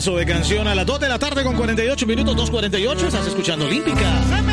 Pedazo de canción a las 2 de la tarde con 48 minutos, 2:48. Estás escuchando Olímpica.